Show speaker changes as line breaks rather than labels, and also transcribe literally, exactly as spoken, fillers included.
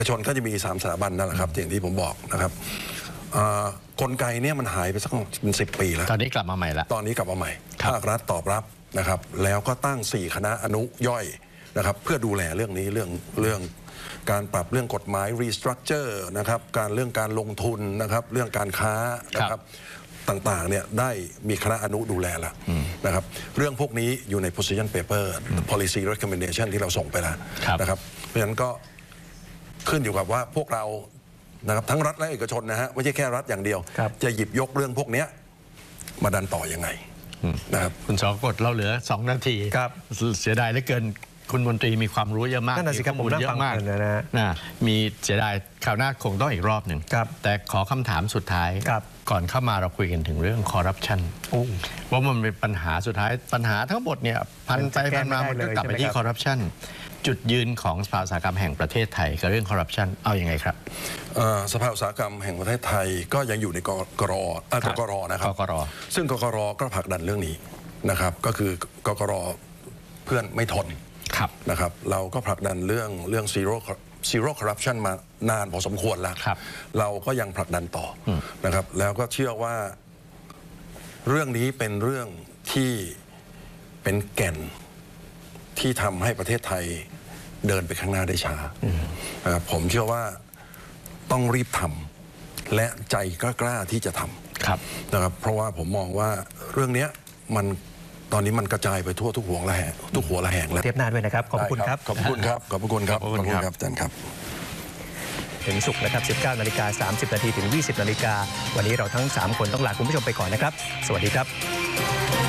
ประชาชนก็จะมีสามสถาบันนั่นแหละครับอย่างที่ผมบอกนะครับกลไกเนี่ยมันหายไปสักเป็นสิบปีแล้ว
ตอนนี้กลับมาใหม่ละ
ตอนนี้กลับมาใหม่ภาครัฐตอบรับนะครับแล้วก็ตั้งสี่คณะอนุย่อยนะครับเพื่อดูแลเรื่องนี้เรื่องเรื่องการปรับเรื่องกฎหมาย restructure นะครับการเรื่องการลงทุนนะครับเรื่องการค้านะครับต่างๆเนี่ยได้มีคณะอนุดูแลแล้วนะครับเรื่องพวกนี้อยู่ใน position paper policy recommendation ที่เราส่งไปแล้วนะครับเพราะฉะนั้นก็ขึ้นอยู่กับว่าพวกเรานะครับทั้งรัฐและเอกชนนะฮะไม่ใช่แค่รัฐอย่างเดียวจะหยิบยกเรื่องพวกนี้มาดันต่อยังไงนะครับ
คุณสกฎเราเหลือสองนาทีเสียดายเหลือเกินคุณมนตรีมีความรู้เยอะมาก
นั่นน่ะสิครับผมเยอะมากนะ
นะมีเสียดายคราวหน้าคงต้องอีกรอบหนึ่งแต่ขอคำถามสุดท้ายก่อนเข้ามาเราคุยกันถึงเรื่องคอร์รัปชันว่ามันเป็นปัญหาสุดท้ายปัญหาทั้งหมดเนี่ยพันไปพันมามันก็กลับไปที่คอร์รัปชันจุดยืนของสภาอุตสาหกรรมแห่งประเทศไทยกับเรื่องคอร์รัปชันเอาอย่างไงครับ
สภาอุตสาหกรรมแห่งประเทศไทยก็ยังอยู่ในกกรกกรนะครับ
กกร
ซึ่งกกรก็ผลักดันเรื่องนี้นะครับก็คือกกรเพื่อนไม่ทนนะครับเราก็ผลักดันเรื่องเรื่อง zero zero corruption มานานพอสมควรแล้วเราก็ยังผลักดันต่อนะครับแล้วก็เชื่อว่าเรื่องนี้เป็นเรื่องที่เป็นแก่นที่ทำให้ประเทศไทยเดินไปข้างหน้าได้ช้านะครับผมเชื่อว่าต้องรีบทำและใจกล้าๆที่จะทำนะครับเพราะว่าผมมองว่าเรื่องนี้มันตอนนี้มันกระจายไปทั่วทุกหัวละแหงทุกหัวละแหงแล้ว
เทียบหน้าด้วยนะครับขอบคุณครับ
ขอบคุณครับขอบคุณครับขอบคุณครับอาจารย์ครับ
ถึงศุกร์นะครับ สิบเก้านาฬิกาสามสิบนาทีถึง ยี่สิบนาฬิกาวันนี้เราทั้งสามคนต้องลาคุณผู้ชมไปก่อนนะครับสวัสดีครับ